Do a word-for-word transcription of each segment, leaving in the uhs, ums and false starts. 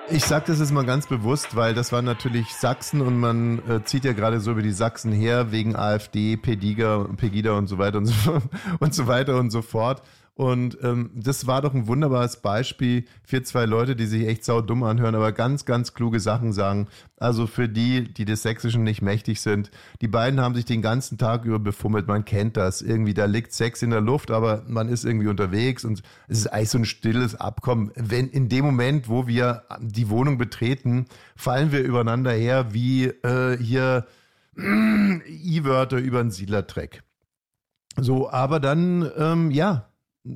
Ich sage das jetzt mal ganz bewusst, weil das war natürlich Sachsen und man äh, zieht ja gerade so über die Sachsen her wegen AfD, Pegida, Pegida und so weiter und so, und so weiter und so fort. Und ähm, das war doch ein wunderbares Beispiel für zwei Leute, die sich echt saudumm anhören, aber ganz, ganz kluge Sachen sagen. Also für die, die des Sächsischen nicht mächtig sind. Die beiden haben sich den ganzen Tag über befummelt. Man kennt das. Irgendwie, da liegt Sex in der Luft, aber man ist irgendwie unterwegs und es ist eigentlich so ein stilles Abkommen. Wenn in dem Moment, wo wir die Wohnung betreten, fallen wir übereinander her wie äh, hier äh, I-Wörter über einen Siedlertreck. So, aber dann, ähm, ja,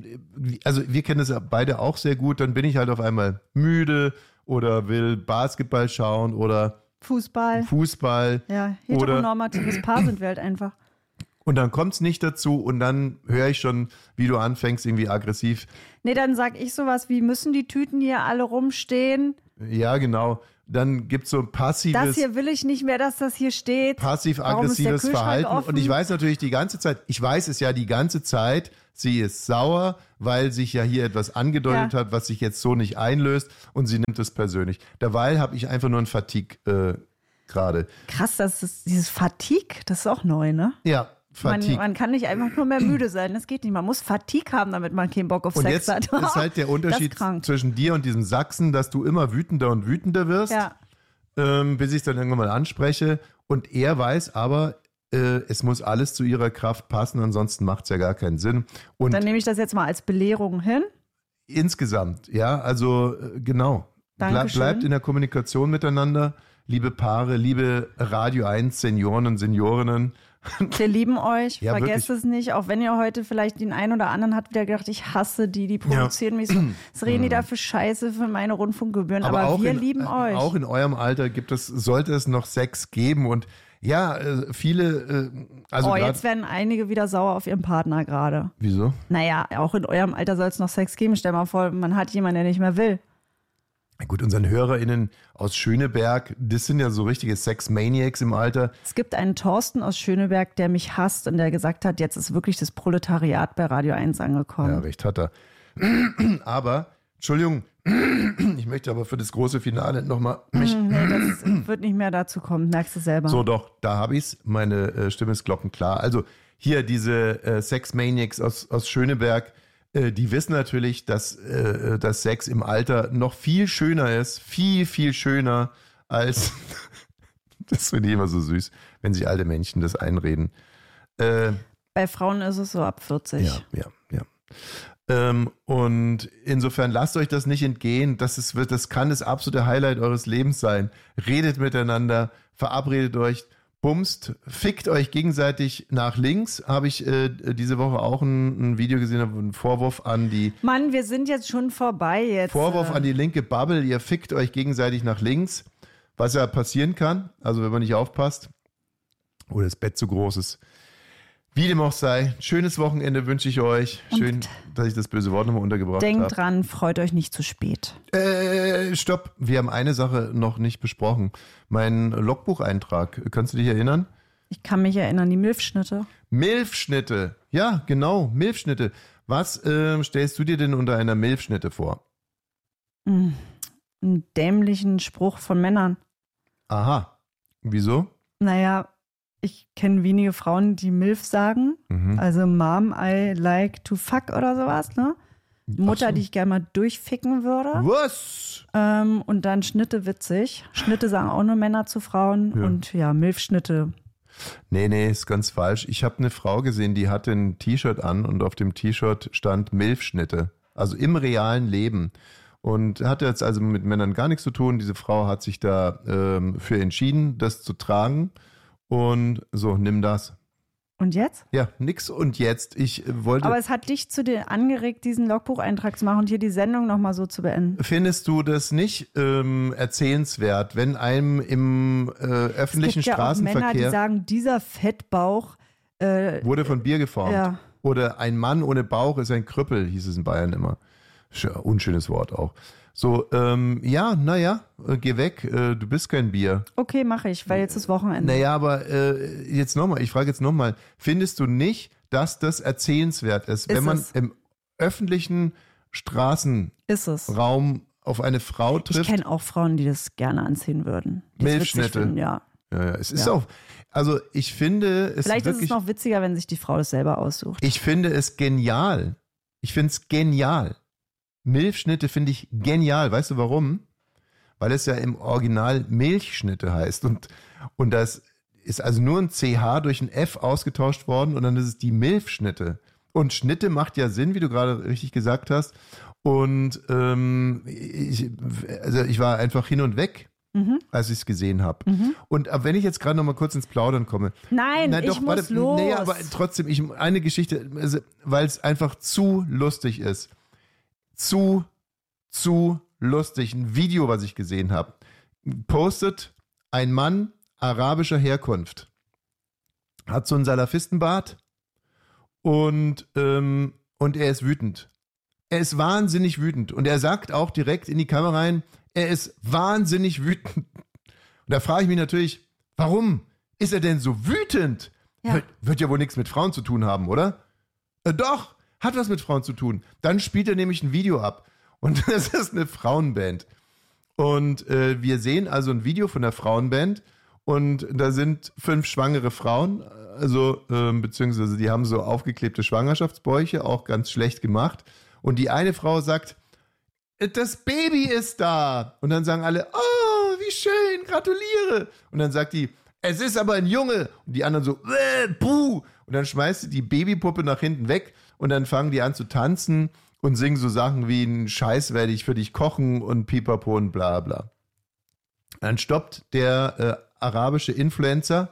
also wir kennen das ja beide auch sehr gut, dann bin ich halt auf einmal müde oder will Basketball schauen oder Fußball. Fußball. Ja, heteronormatives Paar sind wir halt einfach. Und dann kommt es nicht dazu und dann höre ich schon, wie du anfängst, irgendwie aggressiv. Nee, dann sag ich sowas wie, müssen die Tüten hier alle rumstehen? Ja, genau. Dann gibt es so ein passives... Das hier will ich nicht mehr, dass das hier steht. Passiv-aggressives Verhalten. Offen? Und ich weiß natürlich die ganze Zeit, ich weiß es ja die ganze Zeit, sie ist sauer, weil sich ja hier etwas angedeutet ja. hat, was sich jetzt so nicht einlöst und sie nimmt es persönlich. Derweil habe ich einfach nur ein Fatigue äh, gerade. Krass, das ist dieses Fatigue, das ist auch neu, ne? Ja, Fatigue. Man, man kann nicht einfach nur mehr müde sein, das geht nicht. Man muss Fatigue haben, damit man keinen Bock auf und Sex hat. Und jetzt ist halt der Unterschied zwischen dir und diesem Sachsen, dass du immer wütender und wütender wirst, ja. ähm, bis ich es dann irgendwann mal anspreche. Und er weiß aber, äh, es muss alles zu ihrer Kraft passen, ansonsten macht es ja gar keinen Sinn. Und dann nehme ich das jetzt mal als Belehrung hin. Insgesamt, ja, also äh, genau. Ble- bleibt in der Kommunikation miteinander, liebe Paare, liebe Radio eins Senioren und Seniorinnen. Wir lieben euch, ja, vergesst wirklich. es nicht, auch wenn ihr heute vielleicht den einen oder anderen habt wieder gedacht, ich hasse die, die produzieren ja. mich so, was reden die da für Scheiße für meine Rundfunkgebühren, aber, aber wir in, lieben euch. Auch in eurem Alter gibt es, sollte es noch Sex geben und ja, viele, also oh, jetzt werden einige wieder sauer auf ihren Partner gerade. Wieso? Naja, auch in eurem Alter soll es noch Sex geben, stell mal vor, man hat jemanden, der nicht mehr will. Gut, unseren HörerInnen aus Schöneberg, das sind ja so richtige Sex-Maniacs im Alter. Es gibt einen Thorsten aus Schöneberg, der mich hasst und der gesagt hat, jetzt ist wirklich das Proletariat bei Radio eins angekommen. Ja, recht hat er. Aber, Entschuldigung, ich möchte aber für das große Finale nochmal mich... Nee, das wird nicht mehr dazu kommen, merkst du selber. So doch, da habe ich es, meine äh, Stimme ist glockenklar. Also hier diese äh, Sex-Maniacs aus, aus Schöneberg, die wissen natürlich, dass, äh, dass Sex im Alter noch viel schöner ist, viel, viel schöner als, das finde ich immer so süß, wenn sich alte Menschen das einreden. Äh, Bei Frauen ist es so ab vierzig. Ja, ja, ja. Ähm, und insofern lasst euch das nicht entgehen, das, ist, das kann das absolute Highlight eures Lebens sein. Redet miteinander, verabredet euch, bumst, fickt euch gegenseitig nach links. Habe ich äh, diese Woche auch ein, ein Video gesehen, einen Vorwurf an die... Mann, wir sind jetzt schon vorbei jetzt. Vorwurf an die linke Bubble, ihr fickt euch gegenseitig nach links, was ja passieren kann, also wenn man nicht aufpasst oder das Bett zu groß ist. Wie dem auch sei, schönes Wochenende wünsche ich euch. Schön, und dass ich das böse Wort nochmal untergebracht habe. Denkt dran, freut euch nicht zu spät. Äh, stopp. Wir haben eine Sache noch nicht besprochen. Mein Logbucheintrag. Kannst du dich erinnern? Ich kann mich erinnern, die Milfschnitte. Milfschnitte. Ja, genau, Milfschnitte. Was äh, stellst du dir denn unter einer Milfschnitte vor? Hm, einen dämlichen Spruch von Männern. Aha. Wieso? Naja, ich kenne wenige Frauen, die Milf sagen. Mhm. Also Mom, I like to fuck oder sowas, ne? Mutter, so. Die ich gerne mal durchficken würde. Was? Ähm, und dann Schnitte witzig. Schnitte sagen auch nur Männer zu Frauen. Ja. Und ja, Milfschnitte. Nee, nee, ist ganz falsch. Ich habe eine Frau gesehen, die hatte ein T-Shirt an und auf dem T-Shirt stand Milfschnitte. Also im realen Leben. Und hatte jetzt also mit Männern gar nichts zu tun. Diese Frau hat sich da ähm, für entschieden, das zu tragen. Und so, nimm das. Und jetzt? Ja, nix und jetzt. Ich wollte. Aber es hat dich zu dir angeregt, diesen Logbucheintrag zu machen und hier die Sendung nochmal so zu beenden. Findest du das nicht ähm, erzählenswert, wenn einem im äh, öffentlichen es gibt Straßenverkehr. Ja auch Männer, die sagen, dieser Fettbauch äh, wurde von Bier geformt. Ja. Oder ein Mann ohne Bauch ist ein Krüppel, hieß es in Bayern immer. Unschönes Wort auch. So, ähm, ja, naja, äh, geh weg, äh, du bist kein Bier. Okay, mache ich, weil jetzt ist Wochenende. Naja, aber äh, jetzt nochmal, ich frage jetzt nochmal, findest du nicht, dass das erzählenswert ist, ist wenn man es. im öffentlichen Straßenraum auf eine Frau trifft. Ich kenne auch Frauen, die das gerne anziehen würden. Milchschnitte. Finden, ja. Ja, ja, es ist ja. auch, also ich finde es Vielleicht wirklich, ist es noch witziger, wenn sich die Frau das selber aussucht. Ich finde es genial. Ich finde es genial. Milchschnitte finde ich genial. Weißt du warum? Weil es ja im Original Milchschnitte heißt und, und das ist also nur ein C H durch ein F ausgetauscht worden und dann ist es die Milchschnitte. Und Schnitte macht ja Sinn, wie du gerade richtig gesagt hast. Und ähm, ich, also ich war einfach hin und weg, mhm. als ich es gesehen habe. Mhm. Und wenn ich jetzt gerade noch mal kurz ins Plaudern komme. Nein, na, doch, ich muss warte, los. Nee, aber trotzdem, ich, eine Geschichte, also, weil es einfach zu lustig ist. Zu, zu lustig. Ein Video, was ich gesehen habe. Postet ein Mann arabischer Herkunft. Hat so einen Salafistenbart und, ähm, und er ist wütend. Er ist wahnsinnig wütend. Und er sagt auch direkt in die Kamera rein, er ist wahnsinnig wütend. Und da frage ich mich natürlich, warum ist er denn so wütend? Ja. Wird, wird ja wohl nichts mit Frauen zu tun haben, oder? Äh, doch, hat was mit Frauen zu tun. Dann spielt er nämlich ein Video ab. Und das ist eine Frauenband. Und äh, wir sehen also ein Video von der Frauenband. Und da sind fünf schwangere Frauen, also äh, beziehungsweise die haben so aufgeklebte Schwangerschaftsbäuche, auch ganz schlecht gemacht. Und die eine Frau sagt, das Baby ist da. Und dann sagen alle, oh, wie schön, gratuliere. Und dann sagt die, es ist aber ein Junge. Und die anderen so, äh, puh. Und dann schmeißt sie die Babypuppe nach hinten weg und dann fangen die an zu tanzen und singen so Sachen wie, ein Scheiß werde ich für dich kochen und pipapo und bla bla. Dann stoppt der äh, arabische Influencer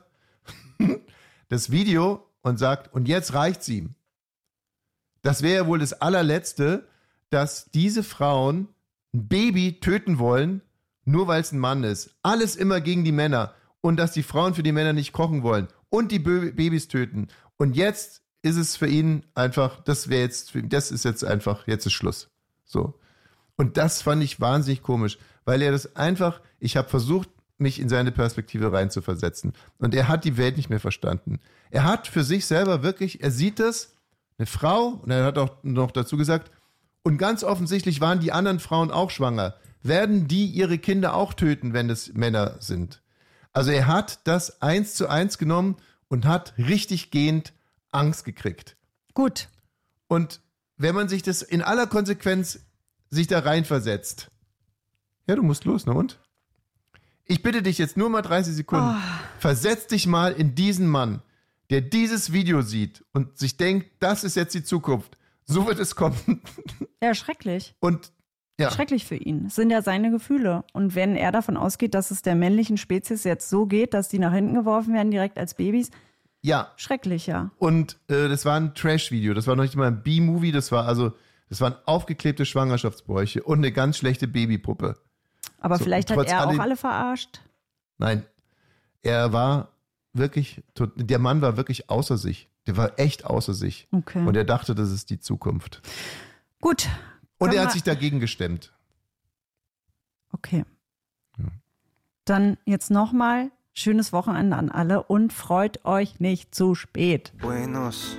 das Video und sagt, und jetzt reicht's ihm. Das wäre ja wohl das allerletzte, dass diese Frauen ein Baby töten wollen, nur weil es ein Mann ist. Alles immer gegen die Männer. Und dass die Frauen für die Männer nicht kochen wollen. Und die Bö- Babys töten. Und jetzt ist es für ihn einfach, das wäre jetzt, das ist jetzt einfach, jetzt ist Schluss. So. Und das fand ich wahnsinnig komisch, weil er das einfach, ich habe versucht, mich in seine Perspektive reinzuversetzen. Und er hat die Welt nicht mehr verstanden. Er hat für sich selber wirklich, er sieht das, eine Frau, und er hat auch noch dazu gesagt, und ganz offensichtlich waren die anderen Frauen auch schwanger. Werden die ihre Kinder auch töten, wenn es Männer sind? Also er hat das eins zu eins genommen und hat richtig gehend Angst gekriegt. Gut. Und wenn man sich das in aller Konsequenz sich da reinversetzt, ja, du musst los, ne und? Ich bitte dich jetzt nur mal dreißig Sekunden. Oh. Versetz dich mal in diesen Mann, der dieses Video sieht und sich denkt, das ist jetzt die Zukunft. So wird es kommen. Ja, schrecklich. Und ja. Schrecklich für ihn. Es sind ja seine Gefühle. Und wenn er davon ausgeht, dass es der männlichen Spezies jetzt so geht, dass die nach hinten geworfen werden, direkt als Babys. Ja. Schrecklich, ja. Und äh, das war ein Trash-Video. Das war noch nicht mal ein B-Movie. Das war also, das waren aufgeklebte Schwangerschaftsbräuche und eine ganz schlechte Babypuppe. Aber so, vielleicht hat er auch alle verarscht. Nein. Er war wirklich, der Mann war wirklich außer sich. Der war echt außer sich. Okay. Und er dachte, das ist die Zukunft. Gut. Und er hat sich dagegen gestemmt. Okay. Ja. Dann jetzt nochmal schönes Wochenende an alle und freut euch nicht zu spät. Buenos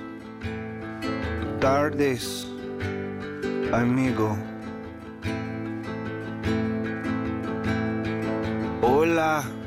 tardes, amigo. Hola.